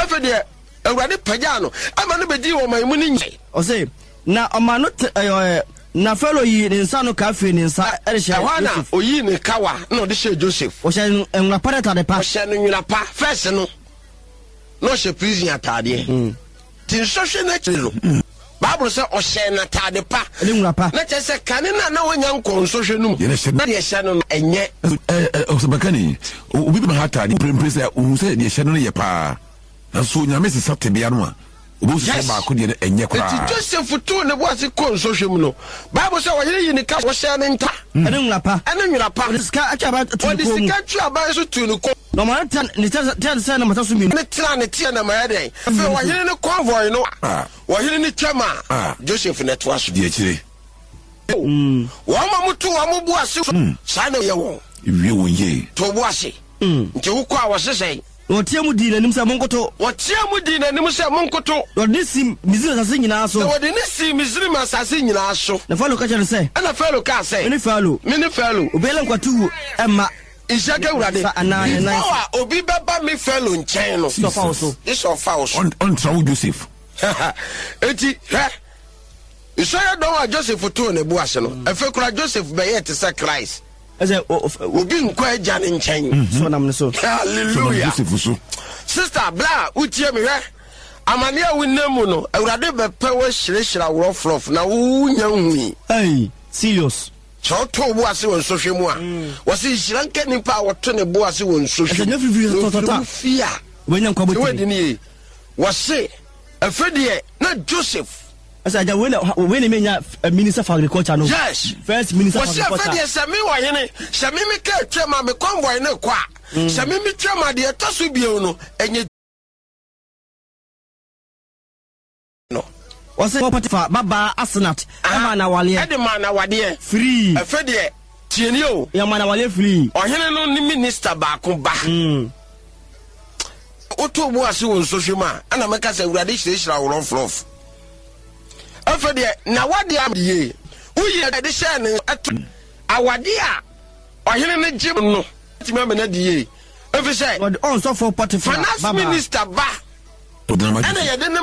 afede awurade pagano ama no bedi wo man mu ni nyai o say na amano na fellow yi ne nsa no ka fe ne nsa ereshe Joseph oyi ne kawa na odi she Joseph o she enwa pareta de pa o she no nwuna pa first no she prison atade tin social nature Bible say o she na atade pa enwa pa na che se kane na wonya nkon social num na de she no enye o se bakani obi be ha atade prempre o se de she no ye pa na so nyame se sapte bia no a obo so ba ko de enye kwa ti Joseph to ne bo ase kon social mu no Bible say wo yiri ni ka wo she ne nta enwa pa ska acha ba tu ko mu ska tu aba so tu no ko no man ni tell say na mata so mi ne tra ne tie na ma yede fe wo yiri ne convoy no wo yiri ne twama Joseph ne to aso de akire wo ma mutu wo mo bu ase sa na ye wo iwie wo ye to bu ase nti wo kwa wo sesei Wotiamu di nanim sa monkoto. Wotiamu di nanim sa monkoto. Wodi si Misiri asase nyina so. Wodi ni si Misiri asase nyina so. Na Falo ka chere say. Ana Falo ka say. Mini Falo. Obele nkwatu emma. Ishaka urade. Obi baba mi Falo nchen no. So fa so. On trawo Joseph. Eti Isaya don Joseph to ne bu ase no. Efe kura Joseph be yet say Christ. Obi nkwa aja ne nchen so nam ne so hallelujah sister bla utie me hwe amane a wonam no awurade be pe wo hyirehira worof na wo nya hui serious so to bo ase won so hwe mu a wo se hyira nka nipa wo to ne bo ase won so hwe fia wenya nkwa boti we di ni wo se afedie na Joseph as I when menya minister for agriculture no yes first minister for agriculture was say me wa hene se me ka twema me convoy ne kwa se me twema de to so bio no enye no was say property for baba asenat e na wale e de ma na wade free afa de tieni o ya ma na wale free o hene no ni minister ba ko ba oto bo ase won so hwema ana me ka se urade hyirehira worof afede na wade amye uye de she ne awade a ohene ne gye no timi me na die efi say on so for party finance minister ba ana ye de